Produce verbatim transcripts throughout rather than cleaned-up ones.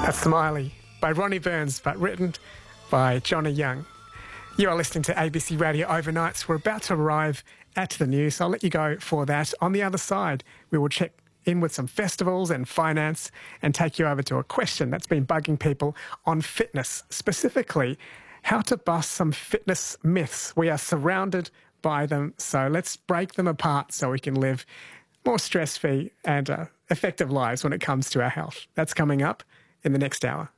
A Smiley by Ronnie Burns, but written by Johnny Young. You are listening to A B C Radio Overnights. We're about to arrive at the news, so I'll let you go for that. On the other side, we will check in with some festivals and finance and take you over to a question that's been bugging people on fitness, specifically how to bust some fitness myths. We are surrounded by them, so let's break them apart so we can live more stress-free and uh, effective lives when it comes to our health. That's coming up in the next hour.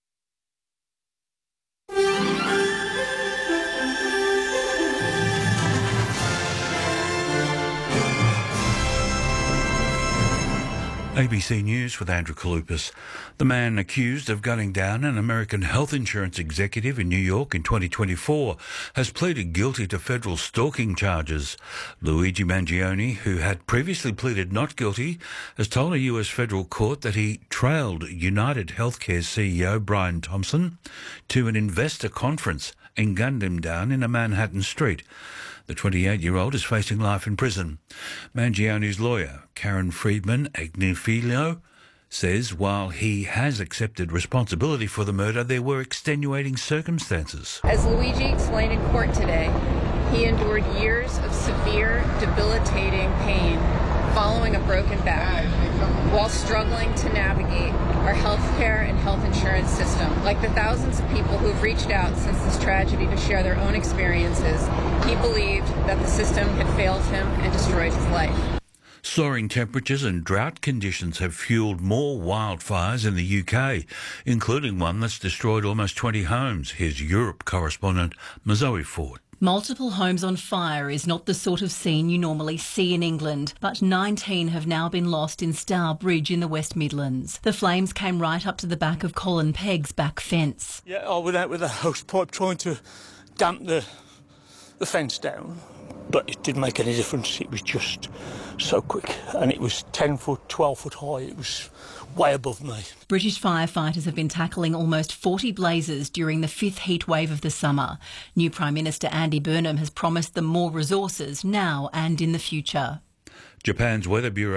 A B C News with Andrew Kalupas. The man accused of gunning down an American health insurance executive in New York in twenty twenty-four has pleaded guilty to federal stalking charges. Luigi Mangione, who had previously pleaded not guilty, has told a U S federal court that he trailed United Healthcare C E O Brian Thompson to an investor conference and gunned him down in a Manhattan street. The twenty-eight-year-old is facing life in prison. Mangione's lawyer, Karen Friedman Agnifilo, says while he has accepted responsibility for the murder, there were extenuating circumstances. As Luigi explained in court today, he endured years of severe, debilitating pain following a broken back while struggling to navigate our healthcare and health insurance system. Like the thousands of people who have reached out since this tragedy to share their own experiences, he believed that the system had failed him and destroyed his life. Soaring temperatures and drought conditions have fueled more wildfires in the U K, including one that's destroyed almost twenty homes. Here's Europe correspondent Mazoe Ford. Multiple homes on fire is not the sort of scene you normally see in England, but nineteen have now been lost in Stourbridge in the West Midlands. The flames came right up to the back of Colin Pegg's back fence. Yeah, I went out with a hose pipe trying to damp the, the fence down, but it didn't make any difference. It was just so quick, and it was ten foot, twelve foot high. It was way above me. British firefighters have been tackling almost forty blazes during the fifth heat wave of the summer. New Prime Minister Andy Burnham has promised them more resources now and in the future. Japan's Weather Bureau